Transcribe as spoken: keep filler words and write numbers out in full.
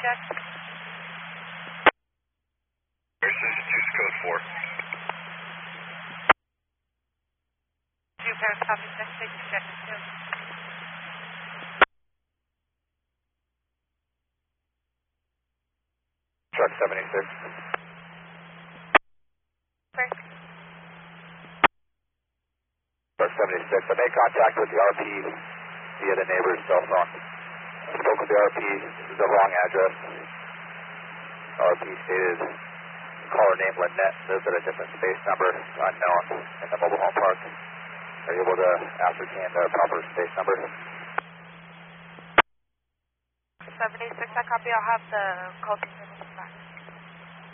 check. This is Juice Code four. Two pairs copy six, safety check two. Truck seventy-six. Frank. Truck seventy-six. I made contact with the R P via the neighbor's cell phone. I spoke with the R P. This is the wrong address. R P stated caller name Lynette lives at a different space number, unknown, in the mobile home park. Are you able to ascertain the proper space number? seventy-six, I copy. I'll have the call